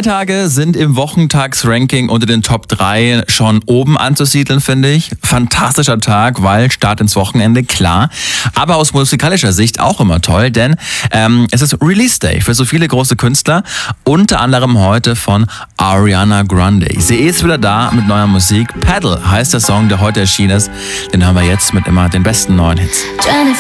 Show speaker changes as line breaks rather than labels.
Freitage sind im Wochentagsranking unter den Top 3 schon oben anzusiedeln, finde ich. Fantastischer Tag, weil Start ins Wochenende, klar. Aber aus musikalischer Sicht auch immer toll, denn es ist Release Day für so viele große Künstler. Unter anderem heute von Ariana Grande. Sie ist wieder da mit neuer Musik. Paddle heißt der Song, der heute erschienen ist. Den hören wir jetzt mit immer den besten neuen Hits.